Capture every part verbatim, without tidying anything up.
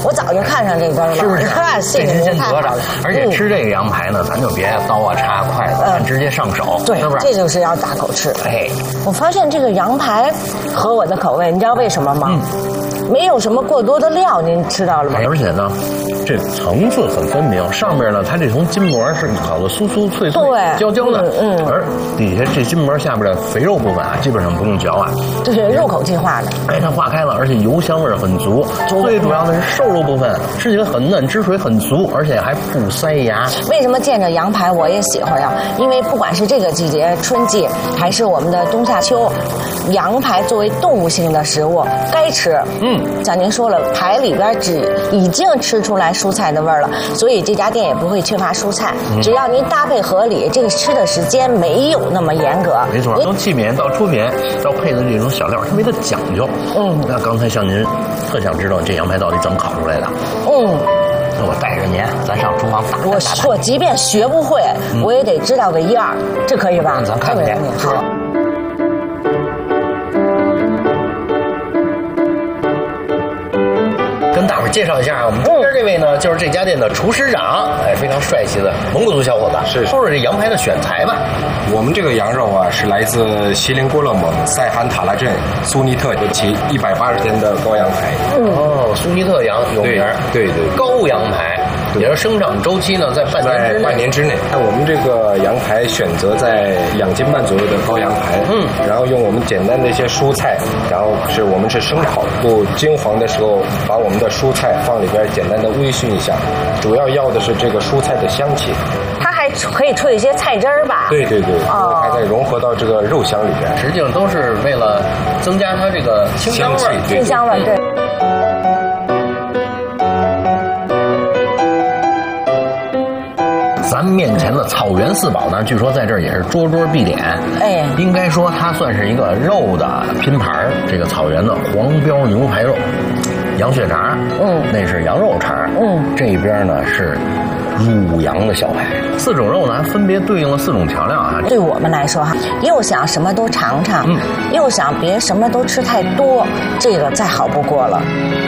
我早就看上这根了， 是不是？ 这真真得着。而且吃这个羊排呢，咱就别刀啊叉筷子，咱直接上手， 对， 是不是？ 这就是要大口吃。 哎， 我发现这个羊排合我的口味，你知道为什么吗？没有什么过多的料，您知道了吗？ 而且呢，这层次很分明。上面呢，它这层筋膜是烤的酥酥脆脆、焦焦的，嗯，嗯而底下这筋膜下边的肥肉部分啊，基本上不用嚼啊， 这是入口即化的。 哎，它化开了，而且油香味很足。最主要的是瘦肉部分吃起来很嫩，汁水很足，而且还不塞牙。 为什么见着羊排我也喜欢呀？因为不管是这个季节春季，还是我们的冬夏秋，羊排作为动物性的食物，该吃。嗯。像您说了，排里边只已经吃出来蔬菜的味儿了，所以这家店也不会缺乏蔬菜。嗯、只要您搭配合理，这个吃的时间没有那么严格。 没错，从器皿到出品到配的这种小料，特别的讲究。嗯，那刚才像您特想知道这羊排到底怎么烤出来的？嗯。那我带着您，咱上厨房打打打打。 我我即便学不会，嗯、我也得知道个一二，这可以吧？ 那咱看看去。 好。 跟大伙儿介绍一下，我们中边这位呢，就是这家店的厨师长，哎，非常帅气的蒙古族小伙子。 是， 说说这羊排的选材吧。 我们这个羊肉啊，是来自锡林郭勒盟塞罕塔拉镇苏尼特期一百八十天的羔羊排。 嗯，哦，苏尼特羊有名。 对对， 羔羊排。也是生长周期呢，在半年之内。 半年之内，那我们这个羊排选择在两斤半左右的羔羊排，嗯，然后用我们简单的一些蔬菜，然后是我们是生烤，不金黄的时候，把我们的蔬菜放里边简单的微醺一下，主要要的是这个蔬菜的香气。 它还可以吹一些菜汁儿吧？ 对对对，哦，还在融合到这个肉香里边， 实际上都是为了增加它这个清香味、 清香味，对。 咱面前的草原四宝呢，据说在这儿也是桌桌必点。哎，应该说它算是一个肉的拼盘。这个草原的黄标牛排肉、羊血肠，嗯，那是羊肉肠，嗯，这边呢是乳羊的小排。四种肉呢，还分别对应了四种调料啊。 对我们来说哈，又想什么都尝尝，嗯，又想别什么都吃太多，这个再好不过了。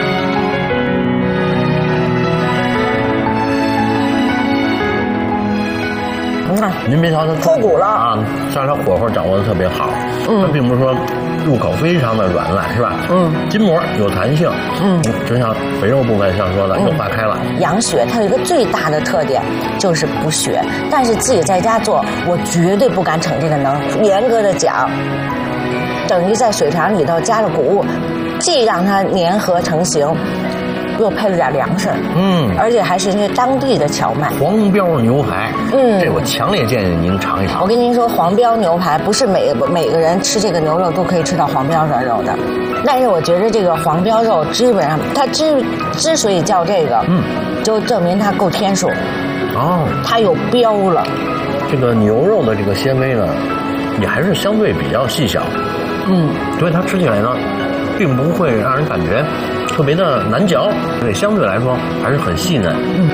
您别瞧它脱骨了啊，像它火候掌握的特别好，嗯，它并不是说入口非常的软烂，是吧？嗯，筋膜有弹性，嗯，就像肥肉部分，像说的又化开了。 羊血它有一个最大的特点就是不血，但是自己在家做，我绝对不敢逞这个能。严格的讲，等于在水肠里头加了谷物，既让它粘合成型。又配了点粮食，嗯，而且还是那当地的荞麦黄标牛排，嗯，这我强烈建议您尝一尝。 我跟您说，黄标牛排不是每每个人吃这个牛肉都可以吃到黄标的肉的，但是我觉得这个黄标肉基本上它之之所以叫这个，嗯，就证明它够天数，哦，它有标了。 这个牛肉的这个纤维呢，也还是相对比较细小，嗯，所以它吃起来呢，并不会让人感觉特别的难嚼，对，相对来说还是很细嫩。嗯。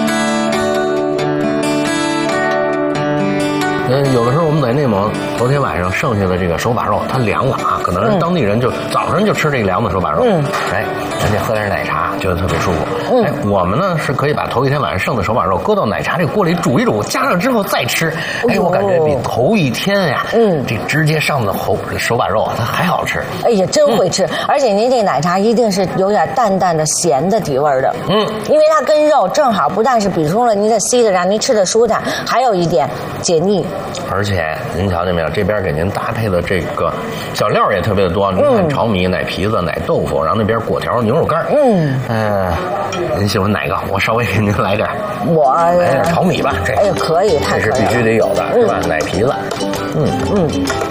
嗯，有的时候我们在内蒙，昨天晚上剩下的这个手把肉，它凉了啊，可能是当地人就、嗯、早上就吃这个凉的手把肉，嗯，哎，而且喝点奶茶，觉得特别舒服。嗯，哎，我们呢是可以把头一天晚上剩的手把肉搁到奶茶这个锅里煮一煮，加上之后再吃，哎，我感觉比头一天呀，嗯，这直接上的手手把肉啊，它还好吃。 哎呀，真会吃！嗯、而且您这奶茶一定是有点淡淡的咸的底味的，嗯，因为它跟肉正好不但是补充了您的稀的，让您吃的舒坦，还有一点解腻。 而且您瞧见没有，这边给您搭配的这个小料也特别的多，您看炒米、奶皮子、奶豆腐，然后那边果条、牛肉干，嗯，呃，您喜欢哪个？我稍微给您来点， 我来点炒米吧，这哎呀可以，太可以了， 这是必须得有的，是吧？奶皮子，嗯嗯。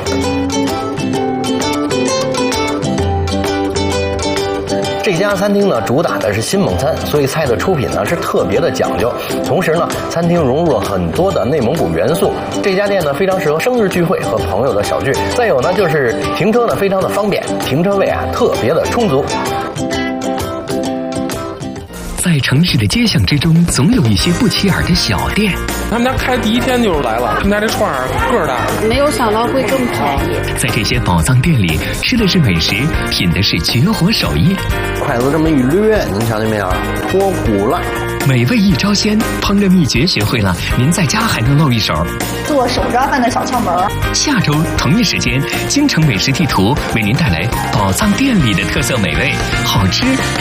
这家餐厅呢，主打的是新蒙餐，所以菜的出品呢是特别的讲究。同时呢，餐厅融入了很多的内蒙古元素。这家店呢非常适合生日聚会和朋友的小聚。再有呢，就是停车呢非常的方便，停车位啊特别的充足。 在城市的街巷之中，总有一些不起眼的小店。 他们家开第一天就是来了，他们家这串儿个儿大， 没有想到会这么便宜。 在这些宝藏店里，吃的是美食，品的是绝活手艺。 筷子这么一掠，您瞧见没有？脱骨了。 美味一招鲜，烹饪秘诀学会了，您在家还能露一手。 做手抓饭的小窍门。 下周同一时间，京城美食地图为您带来宝藏店里的特色美味，好吃